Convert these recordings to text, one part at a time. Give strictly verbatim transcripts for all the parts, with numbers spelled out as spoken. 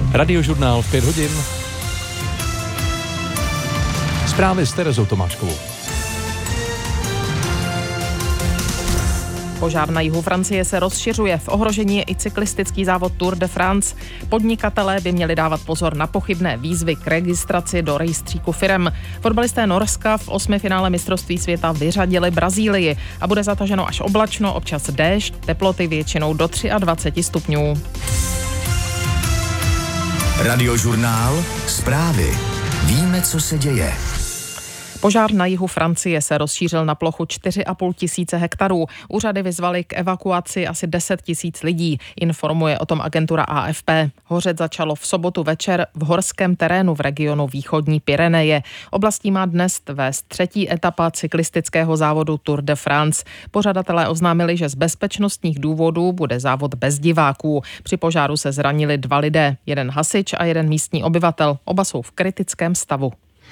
Radiožurnál v pět hodin. Zprávy s Terezou Tomáčkovou. Požár na jihu Francie se rozšiřuje. V ohrožení je i cyklistický závod Tour de France. Podnikatelé by měli dávat pozor na pochybné výzvy k registraci do rejstříku firem. Fotbalisté Norska v osmifinále mistrovství světa vyřadili Brazílii a bude zataženo až oblačno, občas déšť, teploty většinou do dvacet tři stupňů. Radiožurnál, zprávy. Víme, co se děje. Požár na jihu Francie se rozšířil na plochu čtyři a půl tisíce hektarů. Úřady vyzvaly k evakuaci asi deset tisíc lidí, informuje o tom agentura A F P. Hořet začalo v sobotu večer v horském terénu v regionu východní Pyreneje. Oblastí má dnes vést třetí etapa cyklistického závodu Tour de France. Pořadatelé oznámili, že z bezpečnostních důvodů bude závod bez diváků. Při požáru se zranili dva lidé, jeden hasič a jeden místní obyvatel. Oba jsou v kritickém stavu.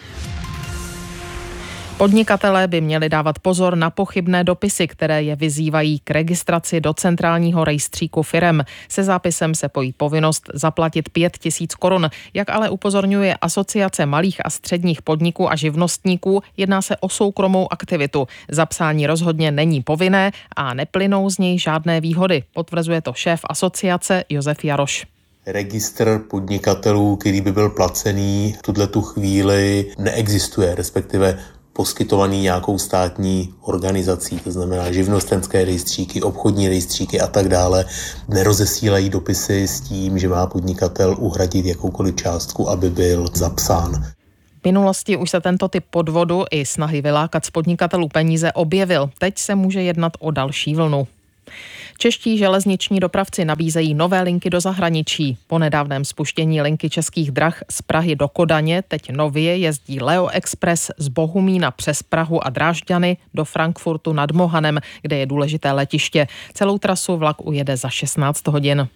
Podnikatelé by měli dávat pozor na pochybné dopisy, které je vyzývají k registraci do centrálního rejstříku firem. Se zápisem se pojí povinnost zaplatit pět tisíc korun. Jak ale upozorňuje Asociace malých a středních podniků a živnostníků, jedná se o soukromou aktivitu. Zapsání rozhodně není povinné a neplynou z něj žádné výhody. Potvrzuje to šéf asociace Josef Jaroš. Registr podnikatelů, který by byl placený, v tuhletu chvíli neexistuje, respektive poskytovaný nějakou státní organizací, to znamená živnostenské rejstříky, obchodní rejstříky a tak dále, nerozesílají dopisy s tím, že má podnikatel uhradit jakoukoliv částku, aby byl zapsán. V minulosti už se tento typ podvodu i snahy vylákat z podnikatelů peníze objevil. Teď se může jednat o další vlnu. Čeští železniční dopravci nabízejí nové linky do zahraničí. Po nedávném spuštění linky Českých drah z Prahy do Kodaně teď nově jezdí Leo Express z Bohumína přes Prahu a Drážďany do Frankfurtu nad Mohanem, kde je důležité letiště. Celou trasu vlak ujede za šestnáct hodin.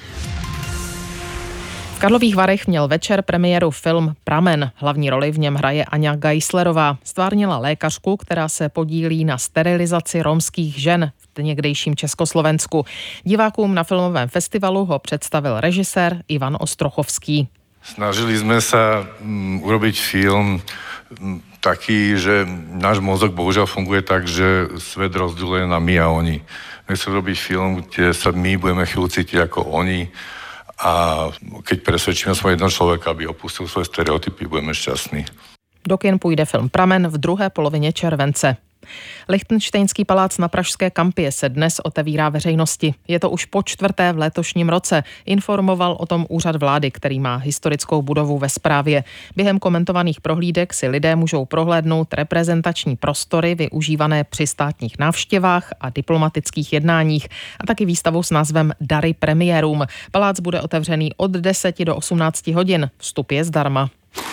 V Karlových Varech měl večer premiéru film Pramen. Hlavní roli v něm hraje Aňa Geislerová. Stvárnila lékařku, která se podílí na sterilizaci romských žen v někdejším Československu. Divákům na filmovém festivalu ho představil režisér Ivan Ostrochovský. Snažili jsme se um, urobiť film um, taký, že náš mozog bohužel funguje tak, že svet rozděluje na my a oni. Nechcem robiť film, kde sa my budeme chvíľu cítiť ako oni a keď presvedčíme svoj jednoho človeka, aby opustil svoje stereotypy, budeme šťastní. Do kin půjde film Pramen v druhé polovině července. Lichtenštejnský palác na pražské Kampě se dnes otevírá veřejnosti. Je to už po čtvrté v letošním roce, informoval o tom úřad vlády, který má historickou budovu ve správě. Během komentovaných prohlídek si lidé můžou prohlédnout reprezentační prostory využívané při státních návštěvách a diplomatických jednáních a taky výstavu s názvem Dary premiérům. Palác bude otevřený od deseti do osmnácti hodin. Vstup je zdarma.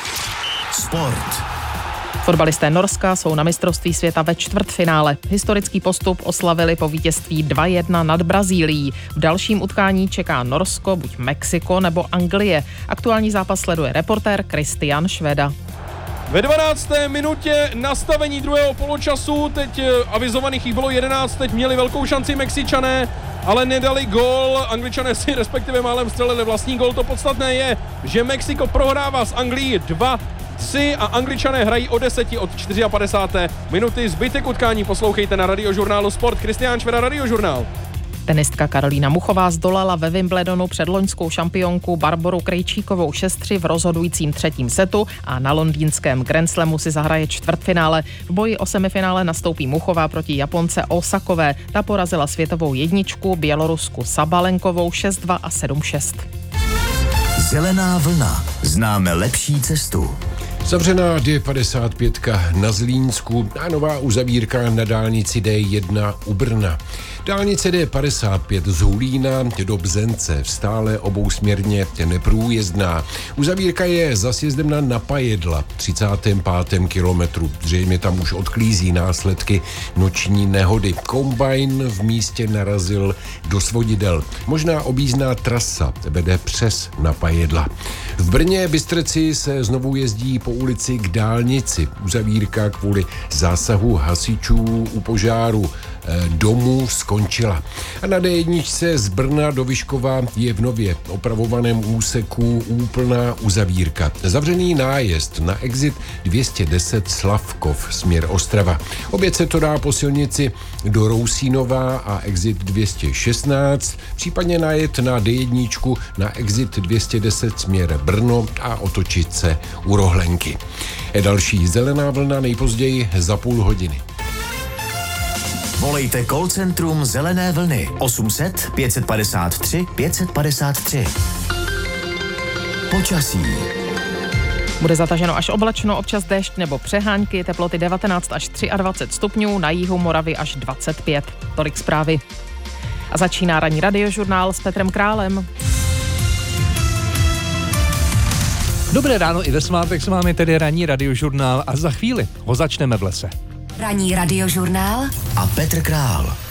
Sport. Fotbalisté Norska jsou na mistrovství světa ve čtvrtfinále. Historický postup oslavili po vítězství dva jedna nad Brazílií. V dalším utkání čeká Norsko, buď Mexiko nebo Anglie. Aktuální zápas sleduje reportér Kristian Šveda. Ve dvanácté minutě nastavení druhého poločasu, teď avizovaných jich bylo jedenáct, teď měli velkou šanci Mexičané, ale nedali gól. Angličané si respektive málem střelili vlastní gól. To podstatné je, že Mexiko prohrává s Anglií dva tři a Angličané hrají o deseti od padesátého čtvrté minuty. Zbytek utkání poslouchejte na Radiožurnálu Sport. Kristián Šveda, Radiožurnál. Tenistka Karolína Muchová zdolala ve Wimbledonu předloňskou šampionku Barboru Krejčíkovou šest tři v rozhodujícím třetím setu a na londýnském Grand Slamu si zahraje čtvrtfinále. V boji o semifinále nastoupí Muchová proti Japonce Osakové. Ta porazila světovou jedničku Bělorusku Sabalenkovou šest dva a sedm šest. Zelená vlna. Známe lepší cestu. Zavřená D padesát pět na Zlínsku a nová uzavírka na dálnici D jedna u Brna. Dálnice D padesát pět z Hulína do Bzence stále obousměrně neprůjezdná. Uzavírka je za sjezdem na Napajedla, třicátém pátém kilometru. Zřejmě tam už odklízí následky noční nehody. Kombajn v místě narazil do svodidel. Možná objízdná trasa vede přes Napajedla. V Brně Bystreci se znovu jezdí po ulici k dálnici. Uzavírka kvůli zásahu hasičů u požáru domů skončila. A na dé jedna z Brna do Vyškova je v nově opravovaném úseku úplná uzavírka. Zavřený nájezd na exit dvě stě deset Slavkov směr Ostrava. Opět se to dá po silnici do Rousínova a exit dvě stě šestnáct, případně najet na dé jedna na exit dvě stě deset směr Brno a otočit se u Rohlenky. Je další zelená vlna nejpozději za půl hodiny. Volejte call centrum Zelené vlny osm set pět padesát tři pět padesát tři. Počasí. Bude zataženo až oblačno, občas déšť nebo přehánky, teploty devatenáct až dvacet tři stupňů, na jihu Moravy až dvacet pět. Tolik zprávy. A začíná ranní radiožurnál s Petrem Králem. Dobré ráno i ve svátek s vámi tedy ranní radiožurnál a za chvíli ho začneme v lese. Ranní radiožurnál A Petr Král.